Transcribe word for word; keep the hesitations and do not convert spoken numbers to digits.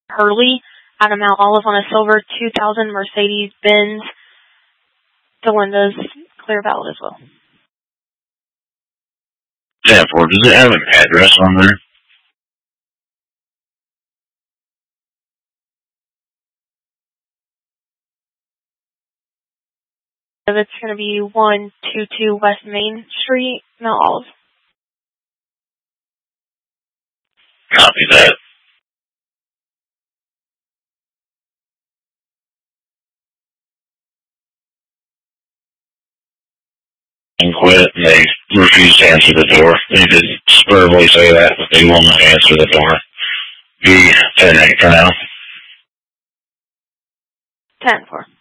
Hurley out of Mount Olive on a silver two thousand Mercedes-Benz. Delinda's clear valid as well. ten four, does it have an address on there? It's going to be one twenty-two West Main Street, Mount Olive. Copy that. And quit, and they refuse to answer the door. They just verbally say that, but they will not answer the door. Be ten eight for now. ten four.